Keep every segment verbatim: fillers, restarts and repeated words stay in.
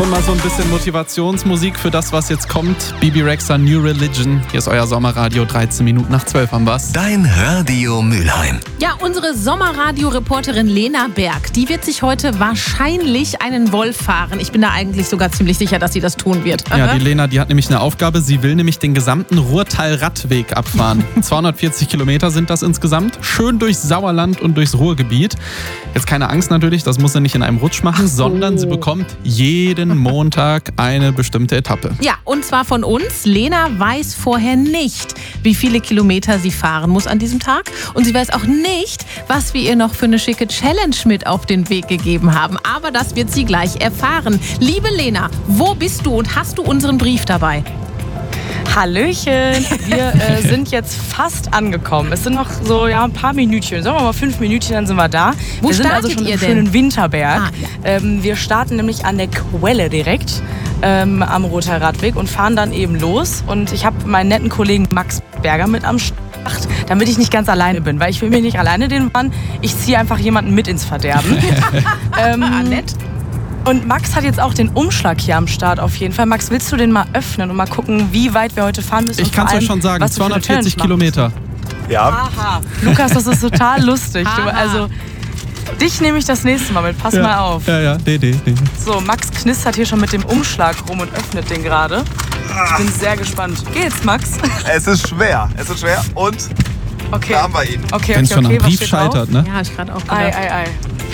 Schon mal so ein bisschen Motivationsmusik für das, was jetzt kommt. Bibi Rexha, New Religion. Hier ist euer Sommerradio, dreizehn Minuten nach zwölf haben wir's. Dein Radio Mülheim. Ja, unsere Sommerradio-Reporterin Lena Berg, die wird sich heute wahrscheinlich einen Wolf fahren. Ich bin da eigentlich sogar ziemlich sicher, dass sie das tun wird. Ja, die Lena, die hat nämlich eine Aufgabe. Sie will nämlich den gesamten Ruhrtal-Radweg abfahren. zweihundertvierzig Kilometer sind das insgesamt. Schön durchs Sauerland und durchs Ruhrgebiet. Jetzt keine Angst natürlich, das muss sie nicht in einem Rutsch machen, so. sondern sie bekommt jeden Montag eine bestimmte Etappe. Ja, und zwar von uns. Lena weiß vorher nicht, wie viele Kilometer sie fahren muss an diesem Tag. Und sie weiß auch nicht, was wir ihr noch für eine schicke Challenge mit auf den Weg gegeben haben. Aber das wird sie gleich erfahren. Liebe Lena, wo bist du und hast du unseren Brief dabei? Hallöchen, wir äh, sind jetzt fast angekommen. Es sind noch so ja, ein paar Minütchen, sagen wir mal fünf Minütchen, dann sind wir da. Wo wir sind startet also schon ihr im denn? schönen Winterberg. Ah, ja. ähm, wir starten nämlich an der Quelle direkt ähm, am Roter Radweg und fahren dann eben los. Und ich habe meinen netten Kollegen Max Berger mit am Start, damit ich nicht ganz alleine bin, weil ich will mir nicht alleine den fahren. Ich ziehe einfach jemanden mit ins Verderben. ähm, Ah, nett. Und Max hat jetzt auch den Umschlag hier am Start auf jeden Fall. Max, willst du den mal öffnen und mal gucken, wie weit wir heute fahren müssen? Ich kann es euch schon sagen, zweihundertvierzig Kilometer. Ja. Aha. Lukas, das ist total lustig. Du, also, dich nehme ich das nächste Mal mit. Pass ja. mal auf. Ja, ja, nee, nee, nee. So, Max knistert hier schon mit dem Umschlag rum und öffnet den gerade. Ich bin sehr gespannt. Geht's, Max? Es ist schwer, es ist schwer und Okay. da haben wir ihn. Okay, Wenn es okay, schon okay. am Was Brief steht scheitert, drauf? ne? Ja, hab ich gerade auch gedacht. Ei, ei, ei.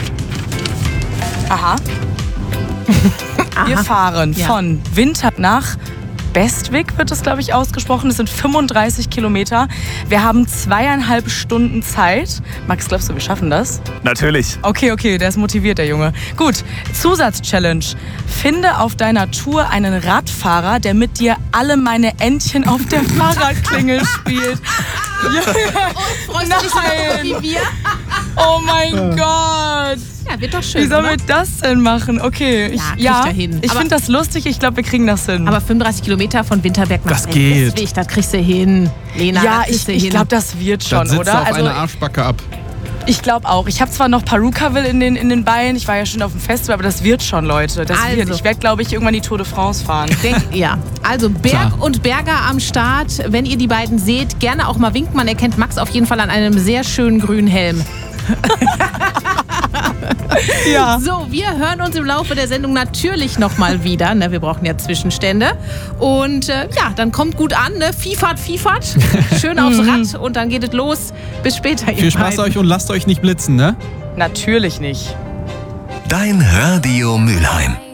Aha. Wir fahren Ja. von Winter nach Bestwig, wird das, glaube ich, ausgesprochen. Das sind fünfunddreißig Kilometer. Wir haben zweieinhalb Stunden Zeit. Max, glaubst du, wir schaffen das? Natürlich. Okay, okay, der ist motiviert, der Junge. Gut, Zusatzchallenge. Finde auf deiner Tour einen Radfahrer, der mit dir alle meine Entchen auf der Fahrradklingel spielt. Ja, Freust du dich so Nein. wie wir? oh mein Gott. Ja, wird doch schön, Wie sollen oder? wir das denn machen? Okay, ich, Ja, kriegt er hin. ich Aber- finde das lustig. Ich glaube, wir kriegen das hin. Aber fünfunddreißig Kilometer von Winterberg nach Das geht. Bestwig, das kriegst du hin. Lena, ja, das ich, kriegst du ich hin. glaube, das wird schon, Dann sitzt oder? du auf Also eine Arschbacke ab. ich glaube auch. Ich habe zwar noch Perukaville in den, in den Beinen. Ich war ja schon auf dem Festival, aber das wird schon, Leute. Das Also. wird. Ich werde, glaube ich, irgendwann die Tour de France fahren. Denk, ja, also Berg Klar. und Berger am Start. Wenn ihr die beiden seht, gerne auch mal winken. Man erkennt Max auf jeden Fall an einem sehr schönen grünen Helm. Ja. So, wir hören uns im Laufe der Sendung natürlich nochmal wieder. Ne, wir brauchen ja Zwischenstände. Und äh, ja, dann kommt gut an. Ne? Fiefert, Fiefert. Schön aufs Rad und dann geht es los. Bis später. ihr Viel Spaß beiden. euch und lasst euch nicht blitzen, ne? Natürlich nicht. Dein Radio Mülheim.